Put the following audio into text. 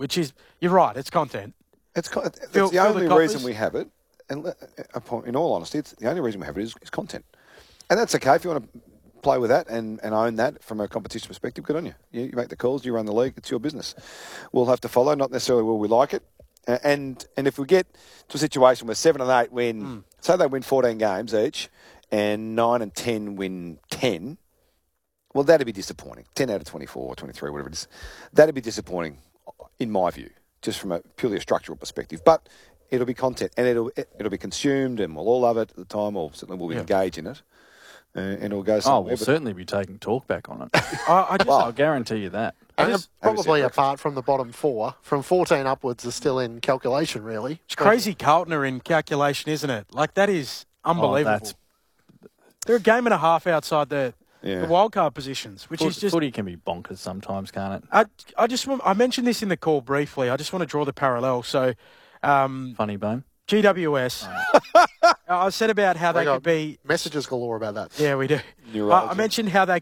which is, you're right, it's content. It's Fill the only the reason coffers. we have it, and in all honesty, it's the only reason we have it is content. And that's okay if you want to play with that and own that from a competition perspective. Good on you. You make the calls, you run the league, it's your business. We'll have to follow, not necessarily will we like it. And if we get to a situation where 7 and 8 win, say they win 14 games each, and 9 and 10 win 10, well, that'd be disappointing. 10 out of 24 or 23, whatever it is. That'd be disappointing, in my view, just from purely a structural perspective. But it'll be content, and it'll be consumed, and we'll all love it at the time, or certainly we'll engage in it, and it'll go somewhere. We'll certainly be taking talk back on it. I'll guarantee you that. And probably apart from the bottom 4, from 14 upwards are still in calculation, really. It's crazy Carlton are in calculation, isn't it? Like, that is unbelievable. They're a game and a half outside the wildcard positions, which is just... Footy can be bonkers sometimes, can't it? I mentioned this in the call briefly. I just want to draw the parallel. So... Funny bone. GWS. I said about how they could be... Messages galore about that. Yeah, we do. I mentioned how they